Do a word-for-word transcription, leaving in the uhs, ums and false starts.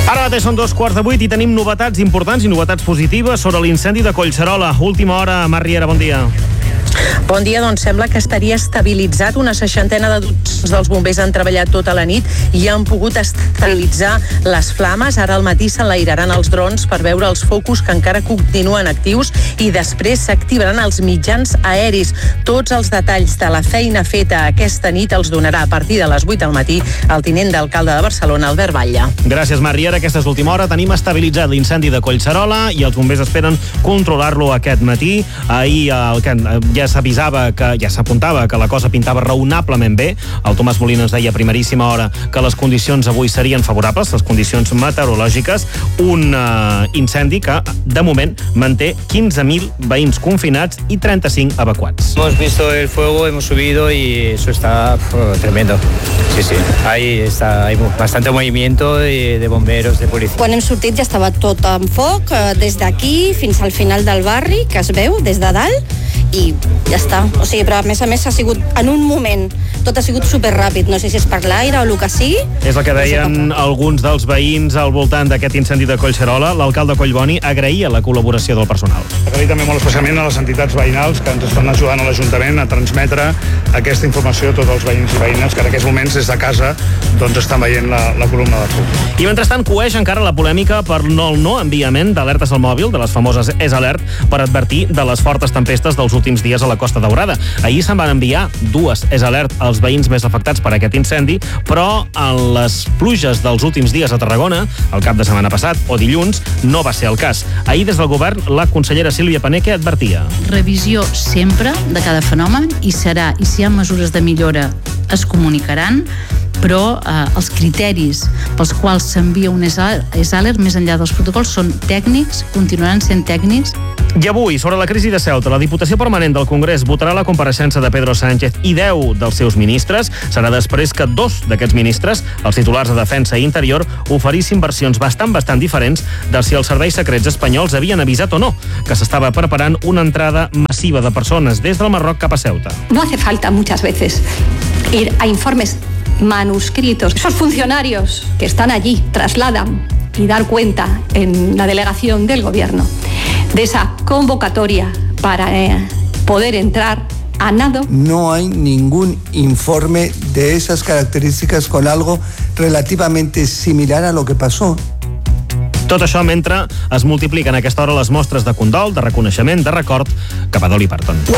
Ara mateix són dos quarts de vuit i tenim novetats importants i novetats positives sobre l'incendi de Collserola. Última hora, Mar Riera, bon dia. Bon dia, doncs sembla que estaria estabilitzat. Una seixantena de dels bombers han treballat tota la nit i han pogut estabilitzar les flames. Ara al matí s'enlairaran els drons per veure els focus que encara continuen actius i després s'activaran els mitjans aeris. Tots els detalls de la feina feta aquesta nit els donarà a partir de les vuit del matí el tinent d'alcalde de Barcelona, Albert Batlle. Gràcies, Mar Riera. Aquesta és l'última hora. Tenim estabilitzat l'incendi de Collserola i els bombers esperen controlar-lo aquest matí. Ahir el que ja s'avisava, que ja s'apuntava que la cosa pintava raonablement bé. El Tomàs Molina ens deia a primeríssima hora que les condicions avui serien favorables, les condicions meteorològiques. Un uh, incendi que, de moment, manté quinze mil veïns confinats i trenta-cinc evacuats. Hemos visto el fuego, hemos subido y eso está pf, tremendo. Sí, sí. Ahí está, hay bastante movimiento de, de bomberos, de policía. Quan hem sortit ja estava tot en foc, des d'aquí fins al final del barri, que es veu des de dalt, i ja està. O sigui, però a més a més ha sigut en un moment, tot ha sigut superràpid, no sé si és per l'aire o el que sí. És el que deien alguns dels veïns al voltant d'aquest incendi de Collserola. L'alcalde Collboni agraïa la col·laboració del personal. Agraïm també molt especialment a les entitats veïnals que ens estan ajudant a l'Ajuntament a transmetre aquesta informació a tots els veïns i veïnes que en aquests moments des de casa doncs estan veient la, la columna de foc. I mentrestant coeix encara la polèmica per no, el no enviament d'alertes al mòbil, de les famoses S-Alert, per advertir de les fortes tempestes dels últims dies a la Costa Daurada. Ahir se'n van enviar dues S-Alert als veïns més afectats per aquest incendi, però en les pluges dels últims dies a Tarragona, el cap de setmana passat o dilluns, no va ser el cas. Ahir des del govern la consellera Sílvia Paneque advertia. Revisió sempre de cada fenomen i serà, i si hi ha mesures de millora es comunicaran, però eh, els criteris pels quals s'envia un S-Alert més enllà dels protocols són tècnics, continuaran sent tècnics. I avui, sobre la crisi de Ceuta, la Diputació Permanent del Congrés votarà la compareixença de Pedro Sánchez i deu dels seus ministres. Serà després que dos d'aquests ministres, els titulars de Defensa i Interior, oferissin versions bastant, bastant diferents de si els serveis secrets espanyols havien avisat o no que s'estava preparant una entrada massiva de persones des del Marroc cap a Ceuta. No hace falta muchas veces ir a informes manuscritos. Esos funcionarios que están allí trasladan y dar cuenta en la delegación del gobierno de esa convocatoria para eh, poder entrar a nado. No hay ningún informe de esas características con algo relativamente similar a lo que pasó. Tot això mentre es multipliquen a aquesta hora les mostres de condol, de reconeixement, de record cap a Dolly Parton.